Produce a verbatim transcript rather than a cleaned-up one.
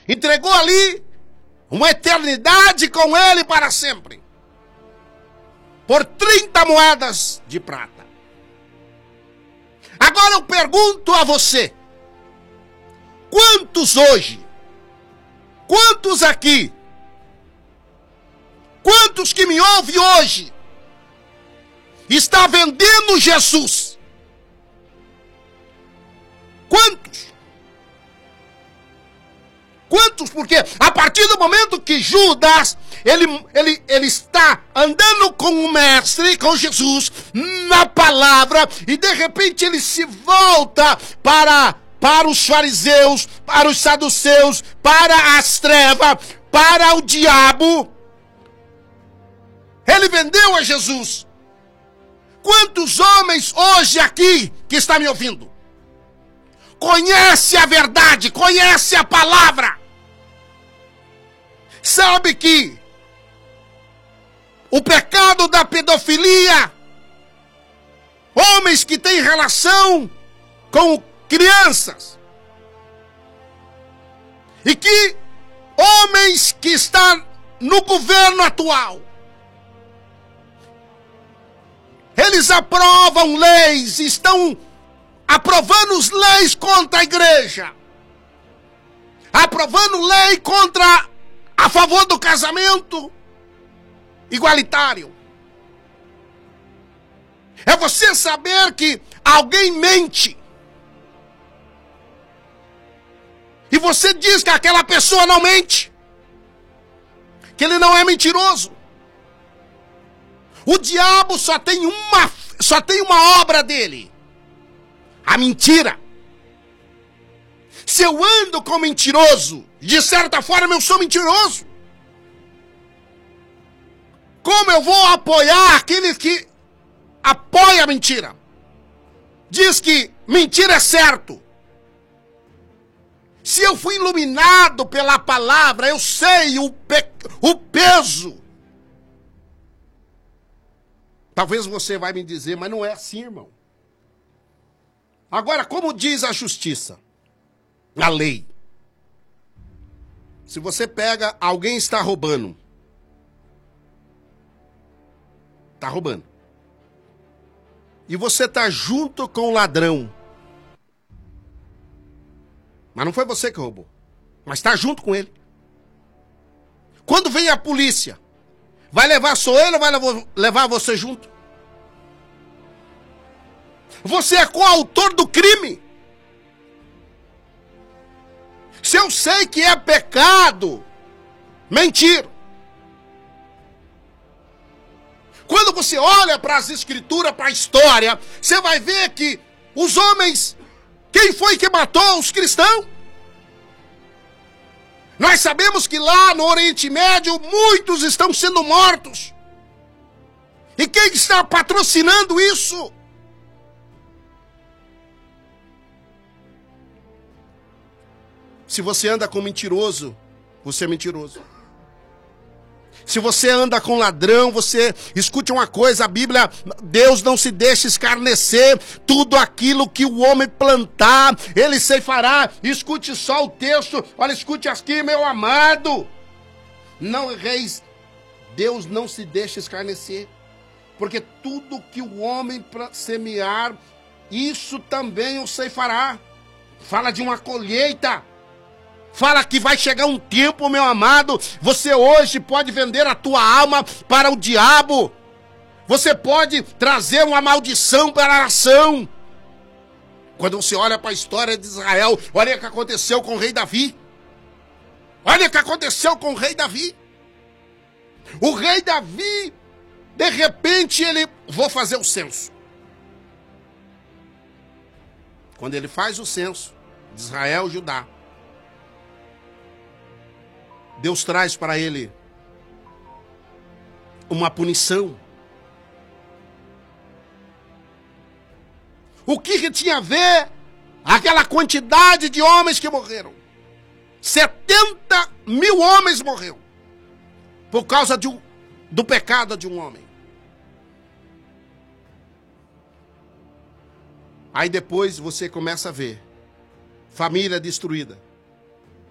entregou ali uma eternidade com ele para sempre, por trinta moedas de prata. Agora eu pergunto a você, quantos hoje, quantos aqui, quantos que me ouvem hoje, está vendendo Jesus? Quantos? Quantos? Porque a partir do momento que Judas, ele, ele, ele está andando com o mestre, com Jesus, na palavra, e de repente ele se volta para, para os fariseus, para os saduceus, para as trevas, para o diabo. Ele vendeu a Jesus. Quantos homens hoje aqui que está me ouvindo conhece a verdade, conhece a palavra, sabe que o pecado da pedofilia, homens que têm relação com crianças, e que homens que estão no governo atual, eles aprovam leis, estão aprovando leis contra a igreja, aprovando lei contra, a favor do casamento igualitário. É você saber que alguém mente, e você diz que aquela pessoa não mente, que ele não é mentiroso. O diabo só tem uma, só tem uma obra dele: a mentira. Se eu ando com mentiroso, de certa forma eu sou mentiroso. Como eu vou apoiar aqueles que apoiam a mentira? Diz que mentira é certo. Se eu fui iluminado pela palavra, eu sei o, pe... o peso. Talvez você vai me dizer, mas não é assim, irmão. Agora, como diz a justiça, a lei, se você pega, alguém está roubando, está roubando, e você está junto com o ladrão, mas não foi você que roubou, mas está junto com ele. Quando vem a polícia, vai levar só ele ou vai levar você junto? Você é coautor do crime. Se eu sei que é pecado mentir, quando você olha para as escrituras, para a história, você vai ver que os homens, quem foi que matou os cristãos? Nós sabemos que lá no Oriente Médio muitos estão sendo mortos. E quem está patrocinando isso? Se você anda com mentiroso, você é mentiroso. Se você anda com ladrão, você... Escute uma coisa, a Bíblia... Deus não se deixa escarnecer. Tudo aquilo que o homem plantar, ele ceifará. Escute só o texto. Olha, escute aqui, meu amado. Não, reis, Deus não se deixa escarnecer. Porque tudo que o homem semear, isso também o ceifará. Fala de uma colheita. Fala que vai chegar um tempo, meu amado, você hoje pode vender a tua alma para o diabo. Você pode trazer uma maldição para a nação. Quando você olha para a história de Israel, olha o que aconteceu com o rei Davi. Olha o que aconteceu com o rei Davi. O rei Davi, de repente, ele... Vou fazer o censo. Quando ele faz o censo de Israel e Judá, Deus traz para ele uma punição. O que, que tinha a ver aquela quantidade de homens que morreram? setenta mil homens morreram por causa de um, do pecado de um homem. Aí depois você começa a ver família destruída.